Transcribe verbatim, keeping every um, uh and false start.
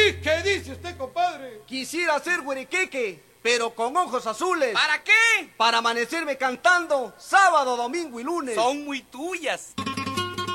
¿Y qué dice usted, compadre? Quisiera ser güeriqueque, pero con ojos azules. ¿Para qué? Para amanecerme cantando sábado, domingo y lunes. Son muy tuyas.